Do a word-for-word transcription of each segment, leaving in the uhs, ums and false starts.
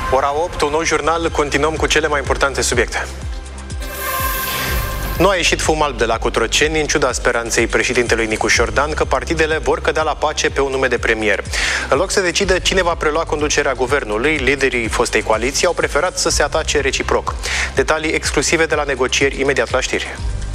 Ora opt, un nou jurnal, continuăm cu cele mai importante subiecte. Nu a ieșit fum alb de la Cotroceni, în ciuda speranței președintelui Nicu Șordan că partidele vor cădea la pace pe un nume de premier. În loc să decidă cine va prelua conducerea guvernului, liderii fostei coaliții au preferat să se atace reciproc. Detalii exclusive de la negocieri imediat la știri.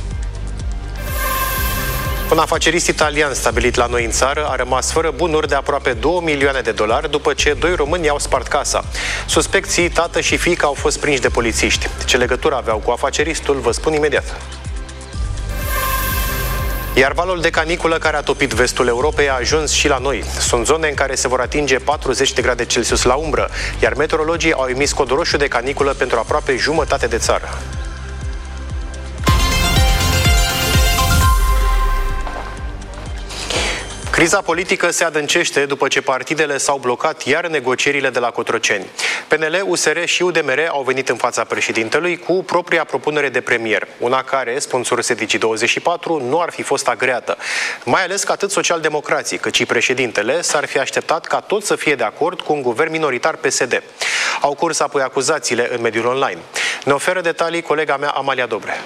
Un afacerist italian stabilit la noi în țară a rămas fără bunuri de aproape două milioane de dolari după ce doi români i-au spart casa. Suspecții, tată și fiică, au fost prinși de polițiști. Ce legătură aveau cu afaceristul, vă spun imediat. Iar valul de caniculă care a topit vestul Europei a ajuns și la noi. Sunt zone în care se vor atinge patruzeci de grade Celsius la umbră, iar meteorologii au emis cod roșu de caniculă pentru aproape jumătate de țară. Criza politică se adâncește după ce partidele s-au blocat iar negocierile de la Cotroceni. P N L, U S R și U D M R au venit în fața președintelui cu propria propunere de premier, una care, spun surse Digi douăzeci și patru, nu ar fi fost agreată. Mai ales că atât socialdemocrații cât și președintele s-ar fi așteptat ca toți să fie de acord cu un guvern minoritar P S D. Au curs apoi acuzațiile în mediul online. Ne oferă detalii colega mea Amalia Dobre.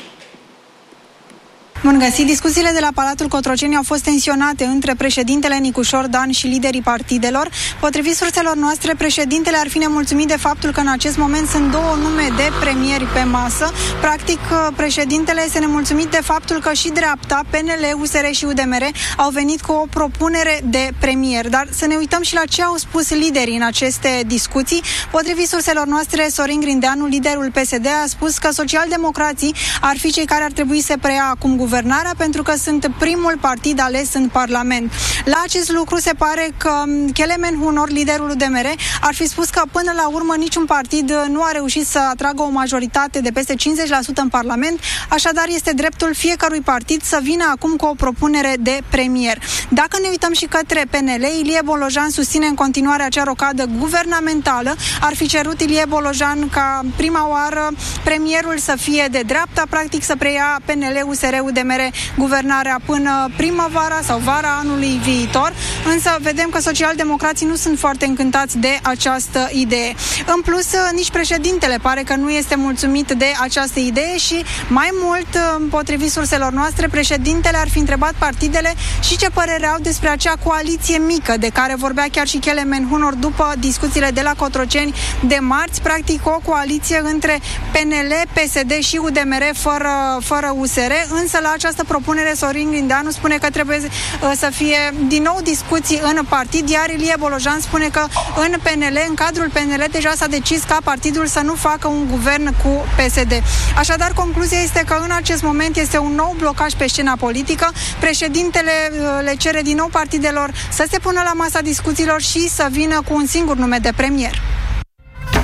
Bun găsit! Discuțiile de la Palatul Cotroceni au fost tensionate între președintele Nicu Șordan și liderii partidelor. Potrivit surselor noastre, președintele ar fi nemulțumit de faptul că în acest moment sunt două nume de premieri pe masă. Practic, președintele este nemulțumit de faptul că și dreapta, P N L, U S R și U D M R au venit cu o propunere de premier. Dar să ne uităm și la ce au spus liderii în aceste discuții. Potrivit surselor noastre, Sorin Grindeanu, liderul P S D, a spus că socialdemocrații ar fi cei care ar trebui să preia acum guvernarea guvernarea pentru că sunt primul partid ales în Parlament. La acest lucru se pare că Kelemen Hunor, liderul U D M R, ar fi spus că până la urmă niciun partid nu a reușit să atragă o majoritate de peste cincizeci la sută în Parlament, așadar este dreptul fiecărui partid să vină acum cu o propunere de premier. Dacă ne uităm și către P N L, Ilie Bolojan susține în continuare acea rocadă guvernamentală. Ar fi cerut Ilie Bolojan ca prima oară premierul să fie de dreapta, practic să preia P N L, U S R, U D M R guvernarea până primăvara sau vara anului viitor, însă vedem că socialdemocrații nu sunt foarte încântați de această idee. În plus, nici președintele pare că nu este mulțumit de această idee și mai mult, potrivit surselor noastre, președintele ar fi întrebat partidele și ce părere au despre acea coaliție mică de care vorbea chiar și Kelemen Hunor după discuțiile de la Cotroceni de marți, practic o coaliție între P N L, P S D și U D M R fără, fără U S R, însă la această propunere Sorin Grindeanu spune că trebuie uh, să fie din nou discuții în partid, iar Ilie Bolojan spune că în P N L, în cadrul P N L, deja s-a decis ca partidul să nu facă un guvern cu P S D. Așadar, concluzia este că în acest moment este un nou blocaj pe scena politică. Președintele uh, le cere din nou partidelor să se pună la masa discuțiilor și să vină cu un singur nume de premier.